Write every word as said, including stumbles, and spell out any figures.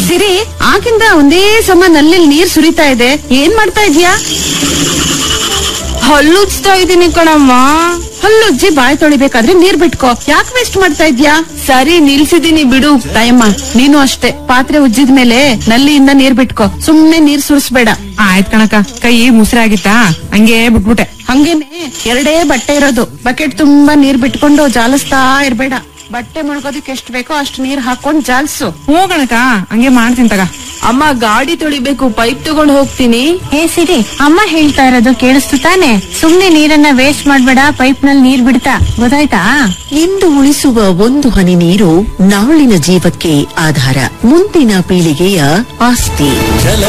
ಸಿರಿ, ಆಗಿಂದ ಒಂದೇ ಸಮ ನಲ್ಲಿ ನೀರ್ ಸುರಿತಾ ಇದೆ, ಏನ್ ಮಾಡ್ತಾ ಇದ್ಯಾ? ಹಲ್ಲುಜ್ತಾ ಇದೀನಿ ಕಣಮ್ಮ. ಹಲ್ಲುಜ್ಜಿ ಬಾಯ್ ತೊಳಿಬೇಕಾದ್ರೆ ನೀರ್ ಬಿಟ್ಕೋ, ಯಾಕೆ ವೇಸ್ಟ್ ಮಾಡ್ತಾ ಇದ್ಯಾ? ಸರಿ, ನಿಲ್ಸಿದೀನಿ ಬಿಡು. ತಾಯಮ್ಮ, ನೀನು ಅಷ್ಟೇ, ಪಾತ್ರೆ ಉಜ್ಜಿದ್ಮೇಲೆ ನಲ್ಲಿಯಿಂದ ನೀರ್ ಬಿಟ್ಕೋ, ಸುಮ್ನೆ ನೀರ್ ಸುರಿಸ್ಬೇಡ. ಆಯ್ತ್ ಕಣಕ, ಕೈ ಮುಸ್ರಾಗಿತ್ತಾ ಹಂಗೆ ಬಿಟ್ಬಿಟ್ಟೆ. ಹಂಗೇನೆ ಎರಡೇ ಬಟ್ಟೆ ಇರೋದು, ಬಕೆಟ್ ತುಂಬಾ ನೀರ್ ಬಿಟ್ಕೊಂಡು ಜಾಲಿಸ್ತಾ ಇರ್ಬೇಡ. ಬಟ್ಟೆ ಮುಳುಗೋದಕ್ಕೆ ಎಷ್ಟ್ ಬೇಕೋ ಅಷ್ಟು ನೀರ್ ಹಾಕೊಂಡ್ ಜಾಲ್ಸು. ಹ್ಞೂ ಕಣಕ, ಹಂಗೆ ಮಾಡ್ತೀನಿ ತಗ. ಅಮ್ಮ, ಗಾಡಿ ತೊಳಿಬೇಕು, ಪೈಪ್ ತಗೊಂಡ್ ಹೋಗ್ತೀನಿ. ಹೇ ಸಿರಿ, ಅಮ್ಮ ಹೇಳ್ತಾ ಇರೋದು ಕೇಳಿಸ್ತು ತಾನೆ? ಸುಮ್ನೆ ನೀರನ್ನ ವೇಸ್ಟ್ ಮಾಡ್ಬೇಡ, ಪೈಪ್ ನಲ್ಲಿ ನೀರ್ ಬಿಡ್ತಾ, ಗೊತ್ತಾಯ್ತಾ? ಇಂದು ಉಳಿಸುವ ಒಂದು ಹನಿ ನೀರು ನಾಳಿನ ಜೀವಕ್ಕೆ ಆಧಾರ, ಮುಂದಿನ ಪೀಳಿಗೆಯ ಆಸ್ತಿ.